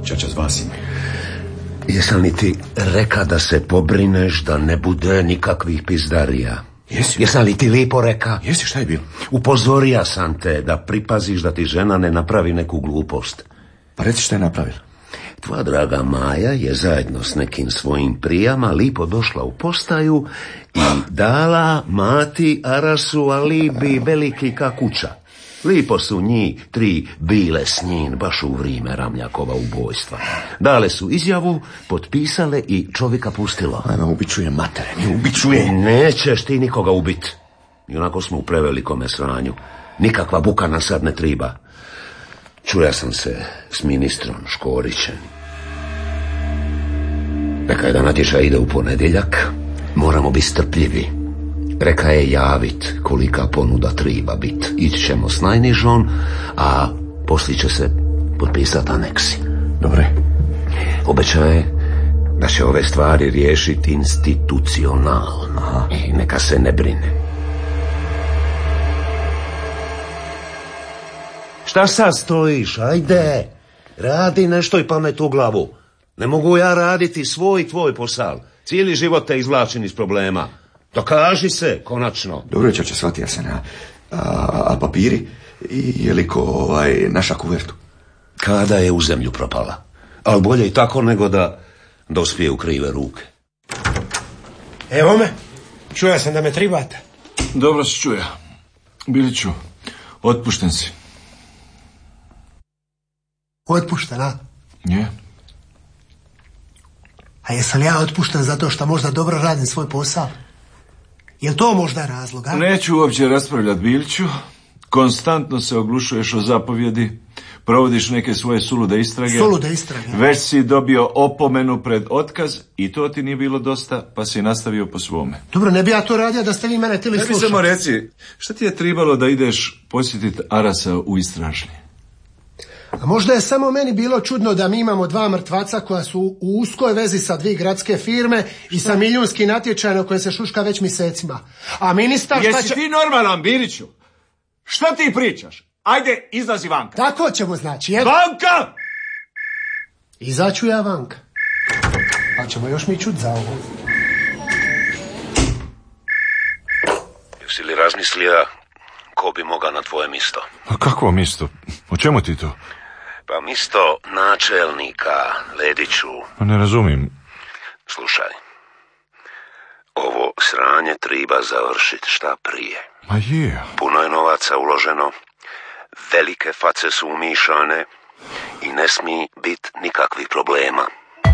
Čača, zva si me. Jesam li ti reka da se pobrineš da ne bude nikakvih pizdarija? Jesi? Jesam li ti lipo reka? Jesi, šta je bilo? Upozorija sam te da pripaziš da ti žena ne napravi neku glupost. Pa reci šta je napravila. Tvoja draga Maja je zajedno s nekim svojim prijama lipo došla u postaju i dala mati Arasu alibi veliki ka kuća. Lipo su njih 3 bile s njim baš u vrijeme Ramljakova ubojstva. Dale su izjavu, potpisale i čovjeka pustilo. Ajme, ubičuje matere, mi ubičuje. Nećeš ti nikoga ubit. I onako smo u prevelikome sranju. Nikakva buka nam sad ne triba. Čuja sam se s ministrom Škorićem. Reka je da natječaj ide u ponedjeljak. Moramo biti strpljivi. Reka je javit kolika ponuda triba bit. Ići ćemo s najnižom, a poslije će se potpisati aneksi. Dobre. Obećaje da će ove stvari riješiti institucionalno. I neka se ne brine. Šta sad stojiš? Ajde, radi nešto i pamet u glavu. Ne mogu ja raditi svoj i tvoj posao. Cijeli život te izvlačim iz problema. Dokaži se, konačno. Dobro je, Čača, shvatija se na... A papiri? I je li ko naša kuvertu? Kada je u zemlju propala. Ali bolje i tako nego da dospije u krive ruke. Evo me, čuja sam da me tribate. Dobro se čuja. Biliću, otpušten si. Otpušten, a? Je. A jesam li ja otpušten zato što možda dobro radim svoj posao? Jel to možda razlog, a? Neću uopće raspravljati, Biliću. Konstantno se oglušuješ o zapovjedi, provodiš neke svoje sulude istrage. Sulude istrage? Već si dobio opomenu pred otkaz i to ti nije bilo dosta, pa si nastavio po svome. Dobro, ne bi ja to radio da ste vi mene tili slušati. Ne bi samo reci, šta ti je trebalo da ideš posjetiti Arasa u istražni? A možda je samo meni bilo čudno da mi imamo 2 mrtvaca koja su u uskoj vezi sa 2 gradske firme i sa milijunski natječaj na koje se šuška već mjesecima. A ministar šta će... Jesi ti normalan, Biliću? Šta ti pričaš? Ajde, izlazi vanka. Tako ćemo, znači, jel? Vanka! Izaću ja vanka. Pa ćemo još mi čut za ovo. Jesi li razmislio ko bi mogao na tvoje misto? A kakvo misto? O čemu ti to? Pa misto načelnika, Lediću. Pa ne razumijem. Slušaj, ovo sranje treba završiti šta prije. Ma je. Puno je novaca uloženo, velike face su umišane i ne smije biti nikakvih problema.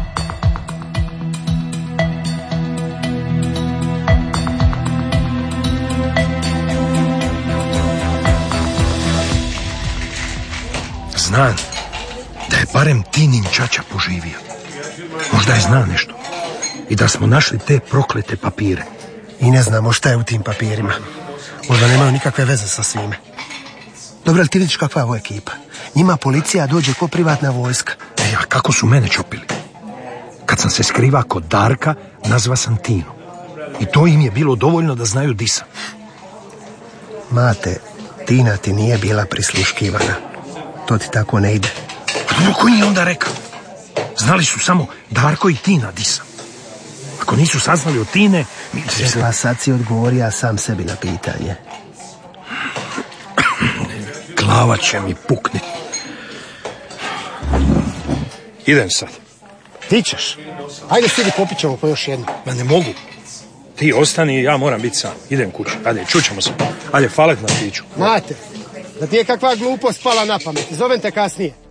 Znam da je barem Tinin čača poživio. Možda je zna nešto. I da smo našli te proklete papire. I ne znamo šta je u tim papirima. Možda nemaju nikakve veze sa svime. Dobro, ali ti vidiš kakva je ovo ekipa. Njima policija dođe ko privatna vojska. A kako su mene čopili? Kad sam se skriva kod Darka, nazva sam Tinu. I to im je bilo dovoljno da znaju di sam. Mate, Tina ti nije bila prisluškivana. To ti tako ne ide. Dobro, ko je onda rekao? Znali su samo Darko i Tina di sam. Ako nisu saznali od Tine... Pa sad si odgovorio sam sebi na pitanje. Glava će mi pukniti. Idem sad. Ti ćeš? Ajde, sidi, popit ćemo po još jednu. Ma ne mogu. Ti ostani, ja moram biti sam. Idem kući. Ajde, čućemo se. Ajde, falet na piću. Mate, da ti je kakva glupost pala na pamet. Zovem te kasnije.